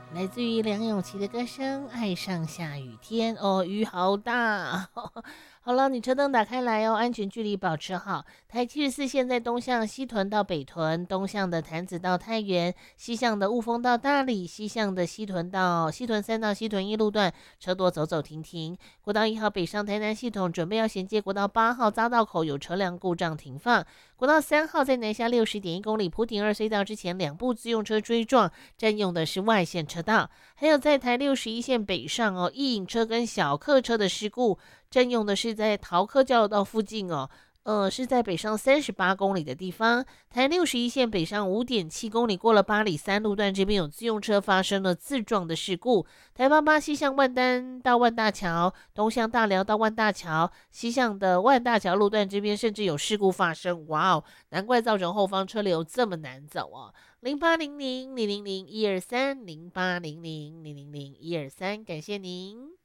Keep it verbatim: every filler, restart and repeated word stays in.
来自于梁咏琪的歌声《爱上下雨天》哦，雨好大。好了，你车灯打开来哦，安全距离保持好。台七十四线在东向西屯到北屯，东向的潭子到太原，西向的雾峰到大理，西向的西屯到西屯三到西屯一路段，车多走走停停。国道一号北上台南系统准备要衔接国道八号匝道口，有车辆故障停放。国道三号在南下六十点一公里，埔顶二隧道之前，两部自用车追撞，占用的是外线车道。还有在台六十一线北上哦，一引车跟小客车的事故，占用的是在桃科交流道附近哦。呃，是在北上三十八公里的地方，台六十一线北上五点七公里，过了八里三路段这边有自用车发生了自撞的事故。台八八西向万丹到万大桥，东向大寮到万大桥，西向的万大桥路段这边甚至有事故发生，哇哦，难怪造成后方车流这么难走哦。零八零零零零零一二三零八零零零零零一二三，感谢您。